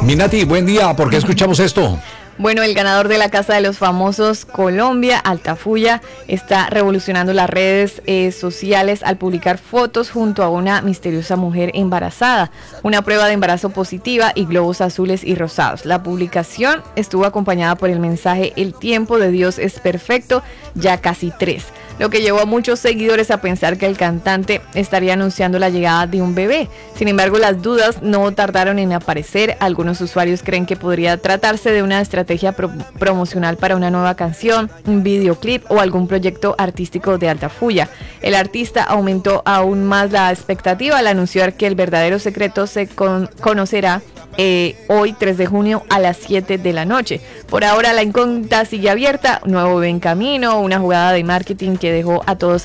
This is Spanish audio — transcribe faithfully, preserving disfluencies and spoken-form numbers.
Minati, buen día. ¿Por qué escuchamos esto? Bueno, el ganador de la Casa de los Famosos Colombia, Altafulla, está revolucionando las redes eh, sociales al publicar fotos junto a una misteriosa mujer embarazada, una prueba de embarazo positiva y globos azules y rosados. La publicación estuvo acompañada por el mensaje "El tiempo de Dios es perfecto, ya casi tres", lo que llevó a muchos seguidores a pensar que el cantante estaría anunciando la llegada de un bebé. Sin embargo, las dudas no tardaron en aparecer. Algunos usuarios creen que podría tratarse de una estrategia pro- promocional para una nueva canción, un videoclip o algún proyecto artístico de Altafulla. El artista aumentó aún más la expectativa al anunciar que el verdadero secreto se con- conocerá eh, hoy, tres de junio, a las siete de la noche. Por ahora la incógnita sigue abierta, nuevo bebé en camino, una jugada de marketing que dejó a todos